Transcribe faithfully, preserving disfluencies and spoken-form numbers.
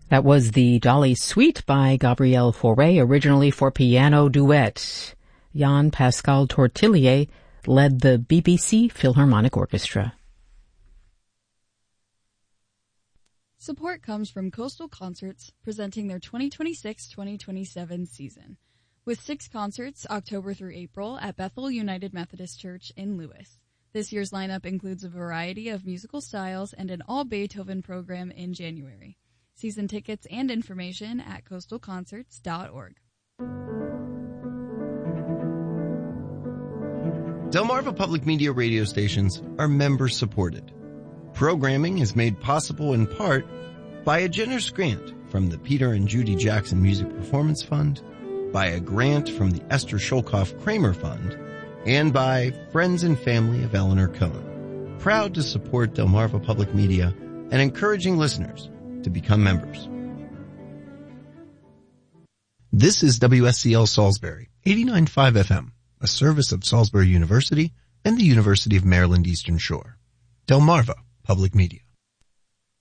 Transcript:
That was the Dolly Suite by Gabriel Fauré, originally for piano duet. Jean-Pascal Tortelier led the B B C Philharmonic Orchestra. Support comes from Coastal Concerts, presenting their twenty twenty-six twenty twenty-seven season, with six concerts October through April at Bethel United Methodist Church in Lewis. This year's lineup includes a variety of musical styles and an all-Beethoven program in January. Season tickets and information at coastal concerts dot org. Delmarva Public Media radio stations are member-supported. Programming is made possible in part by a generous grant from the Peter and Judy Jackson Music Performance Fund, by a grant from the Esther Sholkoff Kramer Fund, and by friends and family of Eleanor Cohen. Proud to support Delmarva Public Media and encouraging listeners to become members. This is W S C L Salisbury, eighty-nine point five F M, a service of Salisbury University and the University of Maryland Eastern Shore. Delmarva Public Media.